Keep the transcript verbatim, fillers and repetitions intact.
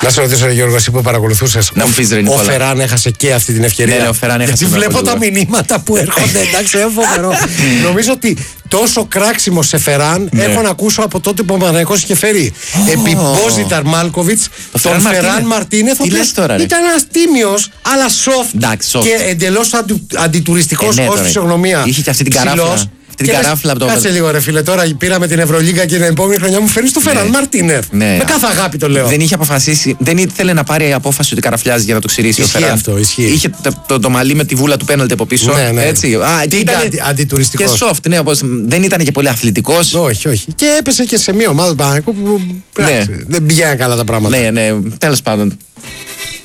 Να σε ρωτήσω, Γιώργο, εσύ που παρακολουθούσες. Να μου πεις, ρε Νικόλα. Ο Φεράν έχασε και αυτή την ευκαιρία. Ναι, ναι, ο Φεράν έχασε. Γιατί βλέπω τα μηνύματα που έρχονται, εντάξει, είναι φοβερό. Νομίζω ότι τόσο κράξιμο σε Φεράν ναι. έχω να ακούσω από τότε που ο Παναθηναϊκός είχε φέρει oh. επί Μπόζιταρ Μάλκοβιτς τον Φεράν Μαρτίνεθ, ο οποίος ήταν ένας τίμιος, αλλά soft και εντελώς αντι, αντιτουριστικός ε, ναι, ως φυσιογνωμία. Είχε και αυτή την καράφλα. Την καράφλα από το... Κάτσε λίγο, ρε φίλε. Τώρα πήραμε την Ευρωλίγκα και την επόμενη χρονιά μου φέρνει το Φεράν Μαρτίνεθ. Ναι. Με κάθε αγάπη το λέω. Δεν είχε αποφασίσει, δεν ήθελε να πάρει απόφαση ότι καραφλιάζει για να το ξηρίσει ο Φεράν. Αυτό, ισχύει. Είχε το, το, το μαλλί με τη βούλα του πέναλτι από πίσω. Ναι, ναι. Έτσι. Α, και ήταν αντι, αντιτουριστικός. Και soft, ναι, όπως, δεν ήταν και πολύ αθλητικός. Όχι, όχι. Και έπεσε και σε μια ομάδα του Παναθηναϊκού που ναι. δεν πηγαίναν καλά τα πράγματα. Ναι, ναι, τέλος πάντων.